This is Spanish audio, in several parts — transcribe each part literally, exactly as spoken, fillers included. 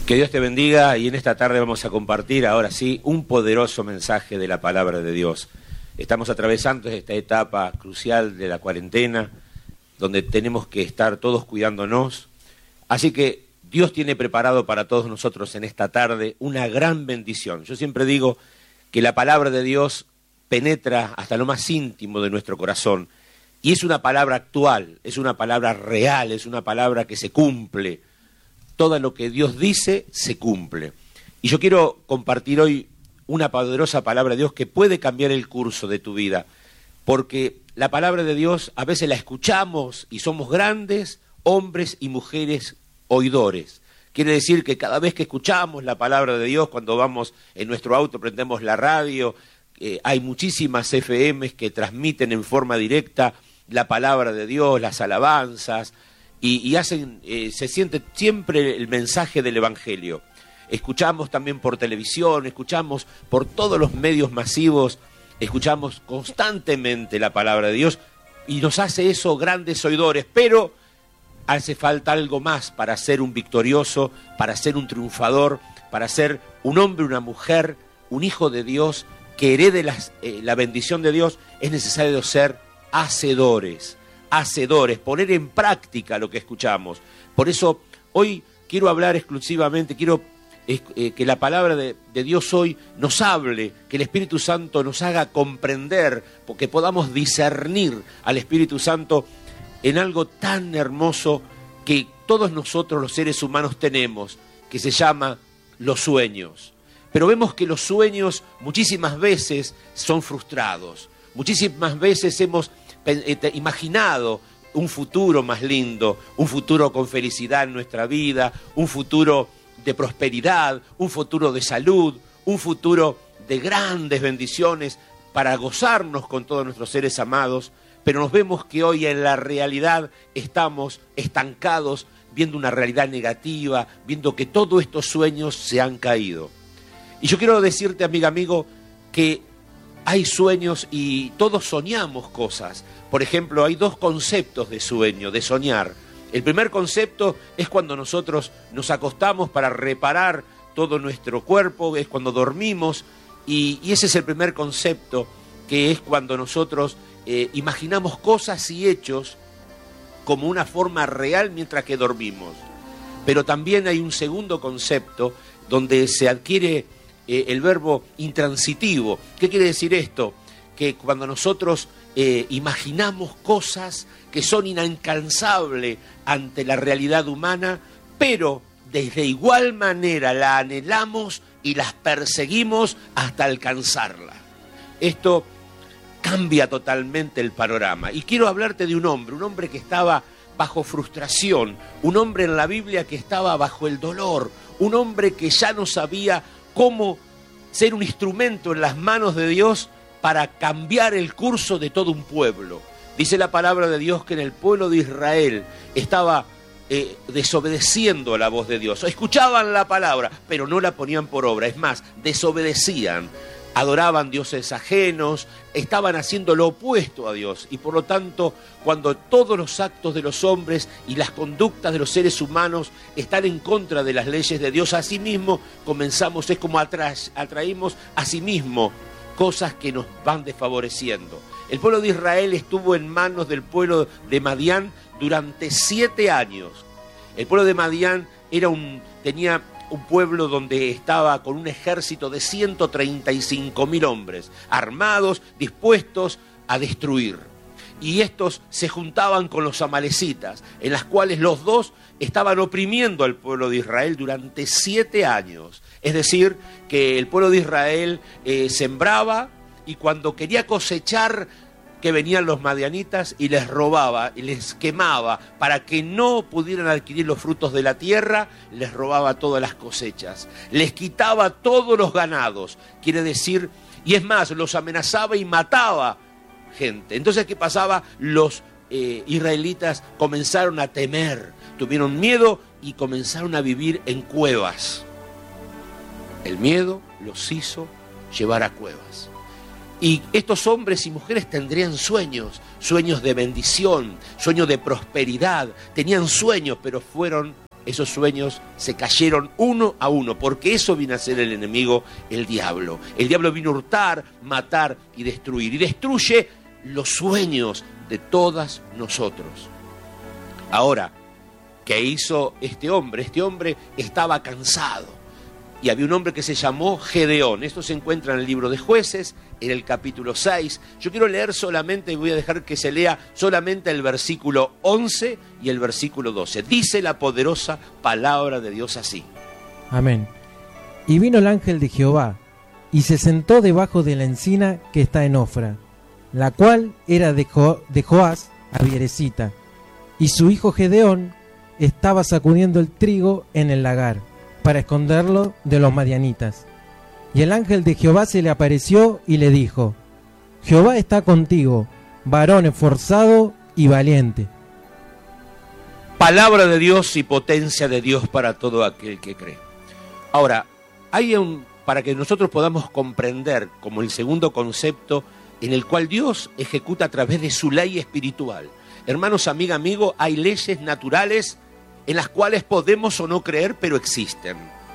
Que Dios te bendiga, y en esta tarde vamos a compartir ahora sí un poderoso mensaje de la palabra de Dios. Estamos atravesando esta etapa crucial de la cuarentena, donde tenemos que estar todos cuidándonos. Así que Dios tiene preparado para todos nosotros en esta tarde una gran bendición. Yo siempre digo que la palabra de Dios penetra hasta lo más íntimo de nuestro corazón, y es una palabra actual, es una palabra real, es una palabra que se cumple. Todo lo que Dios dice se cumple. Y yo quiero compartir hoy una poderosa palabra de Dios que puede cambiar el curso de tu vida, porque la palabra de Dios a veces la escuchamos y somos grandes hombres y mujeres oidores. Quiere decir que cada vez que escuchamos la palabra de Dios, cuando vamos en nuestro auto, prendemos la radio, eh, hay muchísimas F Ms que transmiten en forma directa la palabra de Dios, las alabanzas, y, y hacen, eh, se siente siempre el mensaje del Evangelio. Escuchamos también por televisión, escuchamos por todos los medios masivos, escuchamos constantemente la palabra de Dios, y nos hace eso grandes oidores, pero hace falta algo más para ser un victorioso, para ser un triunfador, para ser un hombre, una mujer, un hijo de Dios que herede las, eh, la bendición de Dios. Es necesario ser hacedores, hacedores, poner en práctica lo que escuchamos. Por eso hoy quiero hablar exclusivamente, quiero eh, que la palabra de, de Dios hoy nos hable, que el Espíritu Santo nos haga comprender, porque podamos discernir al Espíritu Santo en algo tan hermoso que todos nosotros los seres humanos tenemos, que se llama los sueños. Pero vemos que los sueños muchísimas veces son frustrados, muchísimas veces hemos imaginado un futuro más lindo, un futuro con felicidad en nuestra vida, un futuro de prosperidad, un futuro de salud, un futuro de grandes bendiciones para gozarnos con todos nuestros seres amados. Pero nos vemos que hoy en la realidad estamos estancados, viendo una realidad negativa, viendo que todos estos sueños se han caído. Y yo quiero decirte, amiga, amigo, que hay sueños y todos soñamos cosas. Por ejemplo, hay dos conceptos de sueño, de soñar. El primer concepto es cuando nosotros nos acostamos para reparar todo nuestro cuerpo, es cuando dormimos, y, y ese es el primer concepto, que es cuando nosotros eh, imaginamos cosas y hechos como una forma real mientras que dormimos. Pero también hay un segundo concepto donde se adquiere eh, el verbo intransitivo. ¿Qué quiere decir esto? Que cuando nosotros eh, imaginamos cosas que son inalcanzables ante la realidad humana, pero de igual manera la anhelamos y las perseguimos hasta alcanzarla. Esto cambia totalmente el panorama. Y quiero hablarte de un hombre, un hombre que estaba bajo frustración, un hombre en la Biblia que estaba bajo el dolor, un hombre que ya no sabía cómo ser un instrumento en las manos de Dios para cambiar el curso de todo un pueblo. Dice la palabra de Dios que en el pueblo de Israel estaba eh, desobedeciendo a la voz de Dios. Escuchaban la palabra, pero no la ponían por obra. Es más, desobedecían. Adoraban dioses ajenos, estaban haciendo lo opuesto a Dios. Y por lo tanto, cuando todos los actos de los hombres y las conductas de los seres humanos están en contra de las leyes de Dios, asimismo comenzamos, es como atra- atraímos a sí mismo cosas que nos van desfavoreciendo. El pueblo de Israel estuvo en manos del pueblo de Madián durante siete años. El pueblo de Madián era un, tenía un pueblo donde estaba con un ejército de ciento treinta y cinco mil hombres, armados, dispuestos a destruir. Y estos se juntaban con los amalecitas, en las cuales los dos estaban oprimiendo al pueblo de Israel durante siete años. Es decir, que el pueblo de Israel eh, sembraba, y cuando quería cosechar, que venían los madianitas y les robaba y les quemaba para que no pudieran adquirir los frutos de la tierra, les robaba todas las cosechas, les quitaba todos los ganados, quiere decir, y es más, los amenazaba y mataba gente. Entonces, ¿qué pasaba? Los eh, israelitas comenzaron a temer, tuvieron miedo y comenzaron a vivir en cuevas. El miedo los hizo llevar a cuevas. Y estos hombres y mujeres tendrían sueños, sueños de bendición, sueños de prosperidad, tenían sueños, pero fueron esos sueños se cayeron uno a uno, porque eso viene a ser el enemigo, el diablo. El diablo vino a hurtar, matar y destruir, y destruye los sueños de todas nosotros. Ahora, ¿qué hizo este hombre? Este hombre estaba cansado. Y había un hombre que se llamó Gedeón. Esto se encuentra en el libro de Jueces, en el capítulo seis. Yo quiero leer solamente, voy a dejar que se lea solamente el versículo once y el versículo doce. Dice la poderosa palabra de Dios así. Amén. Y vino el ángel de Jehová, y se sentó debajo de la encina que está en Ofra, la cual era de, jo- de Joás Abieresita. Y su hijo Gedeón estaba sacudiendo el trigo en el lagar, para esconderlo de los madianitas. Y el ángel de Jehová se le apareció y le dijo: Jehová está contigo, varón esforzado y valiente. Palabra de Dios y potencia de Dios para todo aquel que cree. Ahora, hay un, para que nosotros podamos comprender como el segundo concepto en el cual Dios ejecuta a través de su ley espiritual. Hermanos, amiga, amigo, hay leyes naturales en las cuales podemos o no creer, pero existen.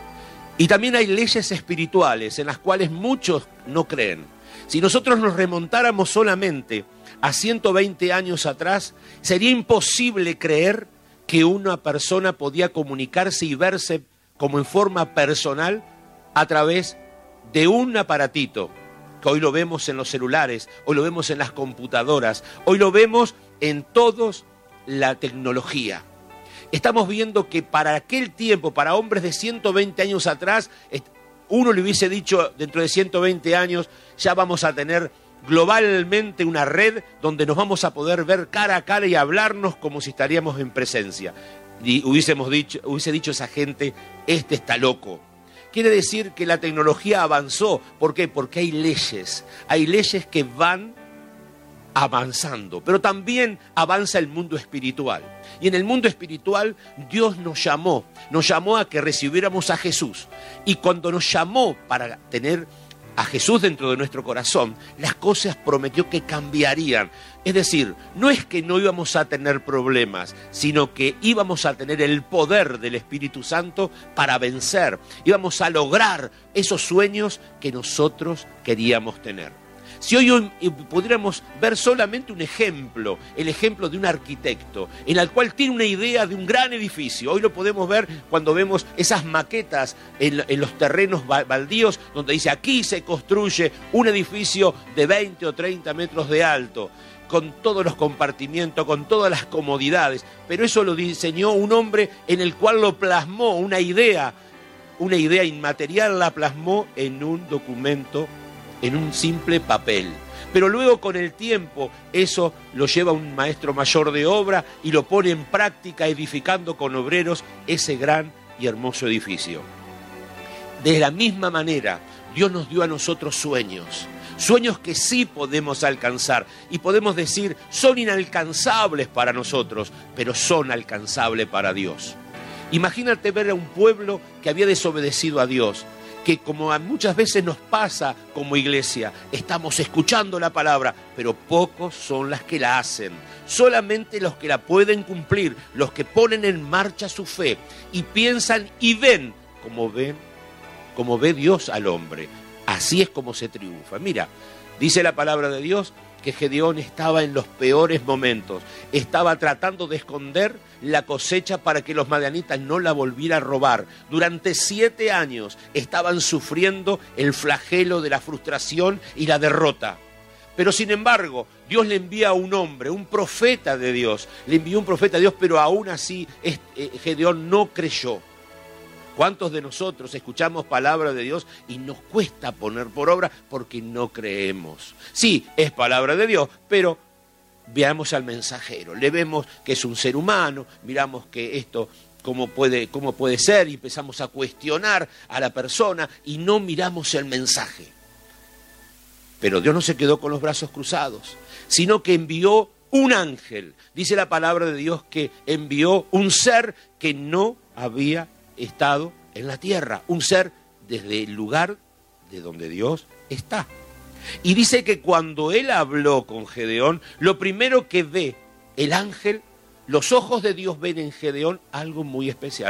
Y también hay leyes espirituales en las cuales muchos no creen. Si nosotros nos remontáramos solamente a ciento veinte años atrás, sería imposible creer que una persona podía comunicarse y verse como en forma personal a través de un aparatito, que hoy lo vemos en los celulares, hoy lo vemos en las computadoras, hoy lo vemos en toda la tecnología. Estamos viendo que para aquel tiempo, para hombres de ciento veinte años atrás, uno le hubiese dicho dentro de ciento veinte años, ya vamos a tener globalmente una red donde nos vamos a poder ver cara a cara y hablarnos como si estaríamos en presencia. Y hubiésemos dicho, hubiese dicho esa gente, este está loco. Quiere decir que la tecnología avanzó. ¿Por qué? Porque hay leyes, hay leyes que van avanzando, pero también avanza el mundo espiritual. Y en el mundo espiritual Dios nos llamó, nos llamó a que recibiéramos a Jesús. Y cuando nos llamó para tener a Jesús dentro de nuestro corazón, las cosas prometió que cambiarían. Es decir, no es que no íbamos a tener problemas, sino que íbamos a tener el poder del Espíritu Santo para vencer. Íbamos a lograr esos sueños que nosotros queríamos tener. Si hoy pudiéramos ver solamente un ejemplo, el ejemplo de un arquitecto, en el cual tiene una idea de un gran edificio. Hoy lo podemos ver cuando vemos esas maquetas en, en los terrenos baldíos, donde dice aquí se construye un edificio de veinte o treinta metros de alto, con todos los compartimientos, con todas las comodidades. Pero eso lo diseñó un hombre en el cual lo plasmó, una idea, una idea inmaterial la plasmó en un documento, en un simple papel. Pero luego con el tiempo eso lo lleva un maestro mayor de obra y lo pone en práctica edificando con obreros ese gran y hermoso edificio. De la misma manera, Dios nos dio a nosotros sueños, sueños que sí podemos alcanzar y podemos decir son inalcanzables para nosotros, pero son alcanzables para Dios. Imagínate ver a un pueblo que había desobedecido a Dios, que como muchas veces nos pasa como iglesia, estamos escuchando la palabra, pero pocos son las que la hacen. Solamente los que la pueden cumplir, los que ponen en marcha su fe y piensan y ven como ven, como ve Dios al hombre. Así es como se triunfa. Mira, dice la palabra de Dios que Gedeón estaba en los peores momentos, estaba tratando de esconder la cosecha para que los madianitas no la volvieran a robar. Durante siete años estaban sufriendo el flagelo de la frustración y la derrota. Pero sin embargo, Dios le envía a un hombre, un profeta de Dios, le envió un profeta de Dios, pero aún así Gedeón no creyó. ¿Cuántos de nosotros escuchamos palabra de Dios y nos cuesta poner por obra porque no creemos? Sí, es palabra de Dios, pero veamos al mensajero, le vemos que es un ser humano, miramos que esto cómo puede, cómo puede ser y empezamos a cuestionar a la persona y no miramos el mensaje. Pero Dios no se quedó con los brazos cruzados, sino que envió un ángel. Dice la palabra de Dios que envió un ser que no había estado en la tierra, un ser desde el lugar de donde Dios está. Y dice que cuando él habló con Gedeón, lo primero que ve el ángel, los ojos de Dios ven en Gedeón algo muy especial.